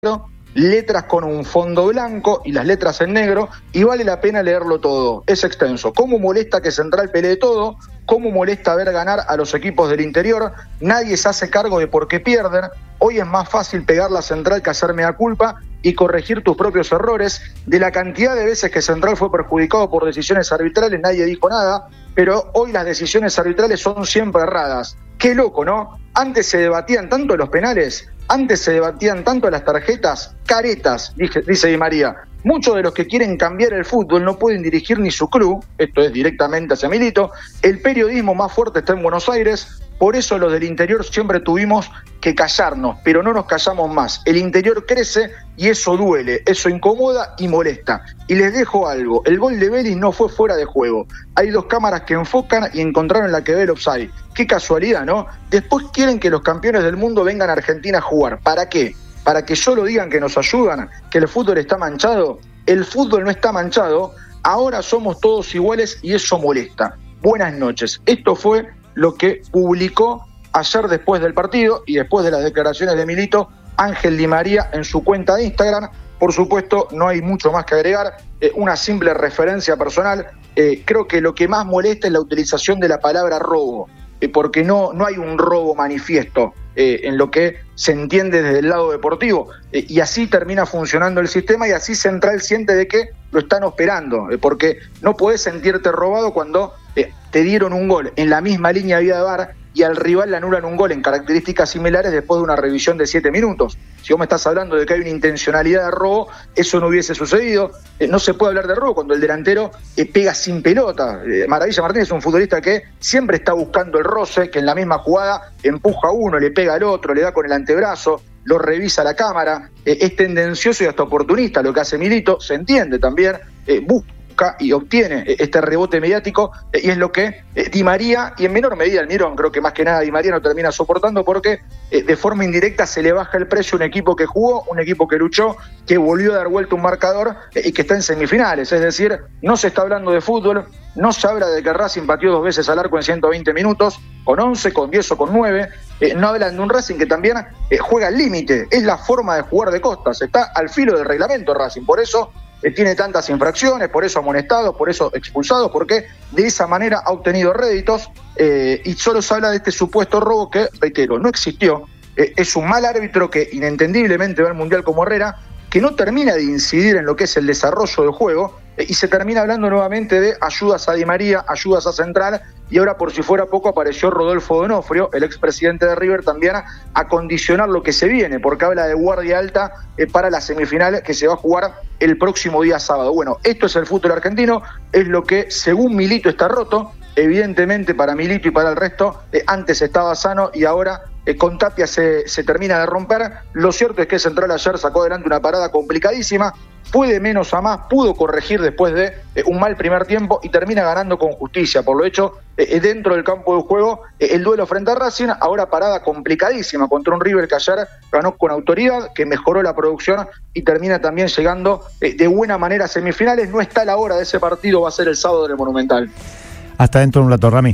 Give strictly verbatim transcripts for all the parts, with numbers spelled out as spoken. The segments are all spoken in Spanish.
letras con un fondo blanco y las letras en negro, y vale la pena leerlo todo, es extenso. ¿Cómo molesta que Central pelee todo? ¿Cómo molesta ver ganar a los equipos del interior? Nadie se hace cargo de por qué pierden. Hoy es más fácil pegar la Central que hacer mea culpa y corregir tus propios errores. De la cantidad de veces que Central fue perjudicado por decisiones arbitrales, nadie dijo nada, pero hoy las decisiones arbitrales son siempre erradas. Qué loco, ¿no? Antes se debatían tanto los penales, antes se debatían tanto las tarjetas, caretas, dice, dice Di María. Muchos de los que quieren cambiar el fútbol no pueden dirigir ni su club, esto es directamente hacia Milito. El periodismo más fuerte está en Buenos Aires, por eso los del interior siempre tuvimos que callarnos, pero no nos callamos más. El interior crece y eso duele, eso incomoda y molesta. Y les dejo algo, el gol de Vélez no fue fuera de juego. Hay dos cámaras que enfocan y encontraron la que ve el offside. Qué casualidad, ¿no? Después quieren que los campeones del mundo vengan a Argentina a jugar. ¿Para qué? Para que solo digan que nos ayudan, que el fútbol está manchado. El fútbol no está manchado, ahora somos todos iguales y eso molesta. Buenas noches. Esto fue lo que publicó ayer después del partido y después de las declaraciones de Milito, Ángel Di María en su cuenta de Instagram. Por supuesto, no hay mucho más que agregar, eh, una simple referencia personal. Eh, creo que lo que más molesta es la utilización de la palabra robo, eh, porque no, no hay un robo manifiesto eh, en lo que se entiende desde el lado deportivo, eh, y así termina funcionando el sistema y así Central siente de que lo están esperando, eh, porque no podés sentirte robado cuando eh, te dieron un gol en la misma línea de vía de V A R y al rival le anulan un gol en características similares después de una revisión de siete minutos. Si vos me estás hablando de que hay una intencionalidad de robo, eso no hubiese sucedido. Eh, no se puede hablar de robo cuando el delantero eh, pega sin pelota. Eh, Maravilla Martínez es un futbolista que siempre está buscando el roce, que en la misma jugada empuja a uno, le pega al otro, le da con el antebrazo, lo revisa la cámara. Eh, es tendencioso y hasta oportunista lo que hace Milito, se entiende también, eh, busca y obtiene este rebote mediático, y es lo que Di María, y en menor medida Almirón, creo que más que nada Di María no termina soportando, porque de forma indirecta se le baja el precio a un equipo que jugó, un equipo que luchó, que volvió a dar vuelta un marcador y que está en semifinales. Es decir, no se está hablando de fútbol, no se habla de que Racing pateó dos veces al arco en ciento veinte minutos, con once, con diez o con nueve, eh, no hablan de un Racing que también eh, juega al límite, es la forma de jugar de Costas, está al filo del reglamento Racing, por eso tiene tantas infracciones, por eso amonestados, por eso expulsados, porque de esa manera ha obtenido réditos, eh, y solo se habla de este supuesto robo que, reitero, no existió. Eh, es un mal árbitro que inentendiblemente va al Mundial como Herrera, que no termina de incidir en lo que es el desarrollo del juego, eh, y se termina hablando nuevamente de ayudas a Di María, ayudas a Central, y ahora por si fuera poco apareció Rodolfo Donofrio, el expresidente de River, también a, a condicionar lo que se viene, porque habla de guardia alta eh, para la semifinal que se va a jugar el próximo día sábado. Bueno, esto es el fútbol argentino, es lo que según Milito está roto. Evidentemente para Milito y para el resto, eh, antes estaba sano y ahora eh, con Tapia se, se termina de romper. Lo cierto es que Central ayer sacó adelante una parada complicadísima, fue de menos a más, pudo corregir después de eh, un mal primer tiempo y termina ganando con justicia. Por lo hecho, eh, dentro del campo de juego, eh, el duelo frente a Racing, ahora parada complicadísima contra un River que ayer ganó con autoridad, que mejoró la producción y termina también llegando eh, de buena manera a semifinales. No está la hora de ese partido, va a ser el sábado en el Monumental. Hasta dentro de un rato, Rami.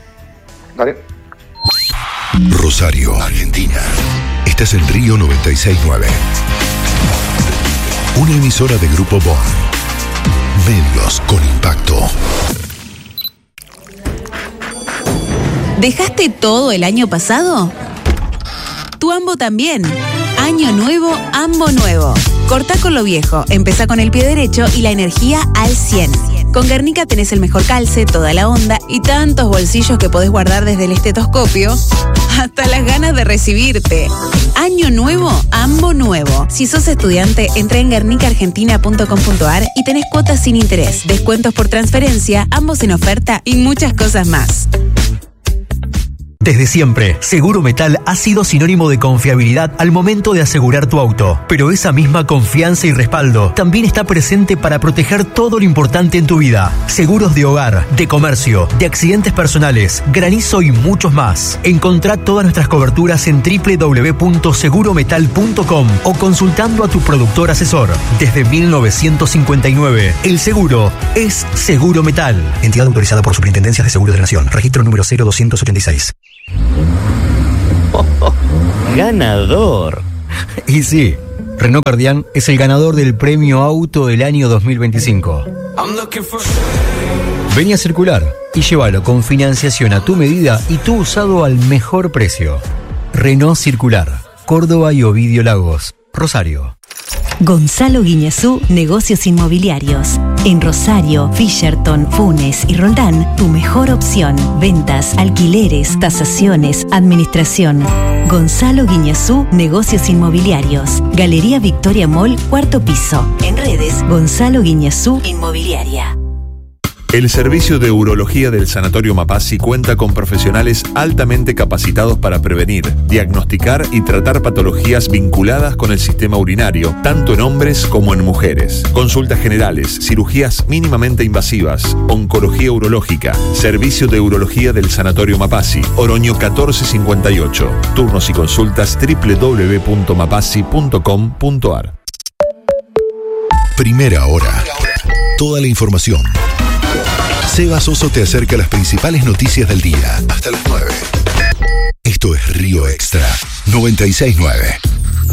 Vale. Rosario, Argentina. Estás en Río noventa y seis punto nueve. Una emisora de Grupo Bon. Medios con impacto. ¿Dejaste todo el año pasado? Tu Ambo también. Año nuevo, Ambo nuevo. Cortá con lo viejo, empezá con el pie derecho y la energía al cien. Con Guernica tenés el mejor calce, toda la onda y tantos bolsillos que podés guardar desde el estetoscopio hasta las ganas de recibirte. Año nuevo, Ambo nuevo. Si sos estudiante, entrá en guernica argentina punto com punto a r y tenés cuotas sin interés, descuentos por transferencia, ambos en oferta y muchas cosas más. Desde siempre, Seguro Metal ha sido sinónimo de confiabilidad al momento de asegurar tu auto. Pero esa misma confianza y respaldo también está presente para proteger todo lo importante en tu vida. Seguros de hogar, de comercio, de accidentes personales, granizo y muchos más. Encontrá todas nuestras coberturas en doble u doble u doble u punto seguro metal punto com o consultando a tu productor asesor. Desde mil novecientos cincuenta y nueve, el seguro es Seguro Metal. Entidad autorizada por Superintendencia de Seguros de la Nación. Registro número cero doscientos ochenta y seis. Oh, oh, ganador. Y sí, Renault Guardián es el ganador del premio Auto del año dos mil veinticinco. Vení a Circular y llévalo con financiación a tu medida y tu usado al mejor precio. Renault Circular, Córdoba y Ovidio Lagos, Rosario. Gonzalo Guiñazú, Negocios Inmobiliarios. En Rosario, Fisherton, Funes y Roldán, tu mejor opción. Ventas, alquileres, tasaciones, administración. Gonzalo Guiñazú, Negocios Inmobiliarios. Galería Victoria Mall, cuarto piso. En redes, Gonzalo Guiñazú Inmobiliaria. El servicio de urología del Sanatorio Mapasi cuenta con profesionales altamente capacitados para prevenir, diagnosticar y tratar patologías vinculadas con el sistema urinario, tanto en hombres como en mujeres. Consultas generales, cirugías mínimamente invasivas, oncología urológica, servicio de urología del Sanatorio Mapasi, Oroño catorce cincuenta y ocho. Turnos y consultas doble u doble u doble u punto mapasi punto com punto a r. Primera hora. Toda la información. Seba Soso te acerca las principales noticias del día hasta las nueve. Esto es Río Extra noventa y seis punto nueve.